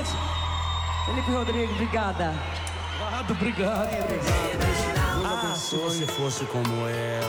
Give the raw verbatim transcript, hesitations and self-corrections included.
gente. Felipe Rodrigues, obrigada. Obrigado, obrigado. Ah, se você fosse como ela.